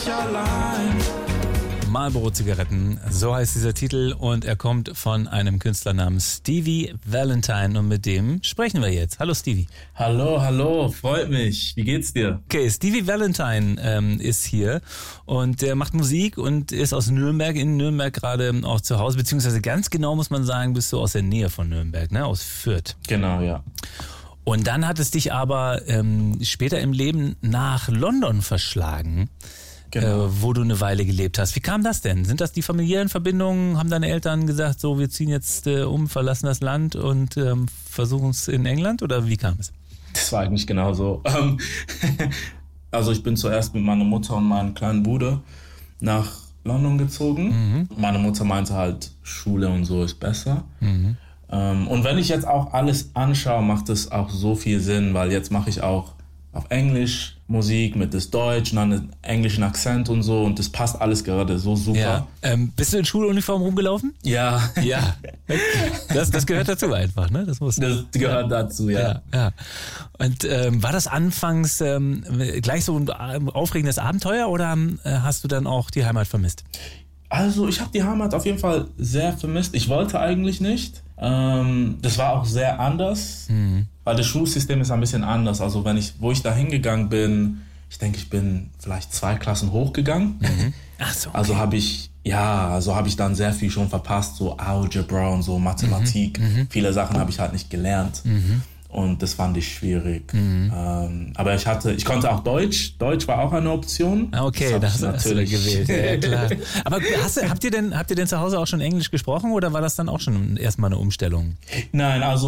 Marlboro-Zigaretten, so heißt dieser Titel und er kommt von einem Künstler namens Stevie Valentine und mit dem sprechen wir jetzt. Hallo Stevie. Hallo, freut mich. Wie geht's dir? Okay, Stevie Valentine ist hier und der macht Musik und ist aus Nürnberg, in Nürnberg gerade auch zu Hause, beziehungsweise ganz genau muss man sagen, bist du aus der Nähe von Nürnberg, ne? Aus Fürth. Genau, ja. Und dann hat es dich aber später im Leben nach London verschlagen. Genau. Wo du eine Weile gelebt hast. Wie kam das denn? Sind das die familiären Verbindungen? Haben deine Eltern gesagt, so wir ziehen jetzt verlassen das Land und versuchen es in England? Oder wie kam es? Das war eigentlich genauso. Also ich bin zuerst mit meiner Mutter und meinem kleinen Bruder nach London gezogen. Mhm. Meine Mutter meinte halt, Schule und so ist besser. Mhm. Und wenn ich jetzt auch alles anschaue, macht es auch so viel Sinn, weil jetzt mache ich auch auf Englisch Musik mit das Deutsch und dann einen englischen Akzent und so und das passt alles gerade so super. Ja. Bist du in Schuluniform rumgelaufen? Ja. Ja. Das gehört dazu einfach, ne? Das gehört dazu, ja. Ja. Und war das anfangs gleich so ein aufregendes Abenteuer oder hast du dann auch die Heimat vermisst? Also ich habe die Heimat auf jeden Fall sehr vermisst. Ich wollte eigentlich nicht. Das war auch sehr anders, weil das Schulsystem ist ein bisschen anders. Also wo ich da hingegangen bin, ich denke, ich bin vielleicht 2 Klassen hochgegangen. Mhm. Ach so, okay. Also habe ich dann sehr viel schon verpasst, so Algebra und so Mathematik. Mhm. Viele Sachen habe ich halt nicht gelernt. Mhm. Und das fand ich schwierig. Mhm. Aber ich konnte auch Deutsch. Deutsch war auch eine Option. Okay, das hast du gewählt. Ja, klar. Aber habt ihr denn zu Hause auch schon Englisch gesprochen oder war das dann auch schon erstmal eine Umstellung? Nein, also